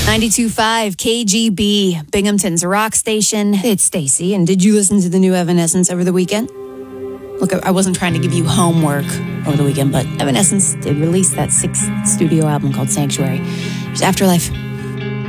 92.5 KGB, Binghamton's rock station. It's Stacy, and did you listen to the new Evanescence over the weekend? Look, I wasn't trying to give you homework over the weekend, but Evanescence did release that 6th studio album called Sanctuary. There's Afterlife.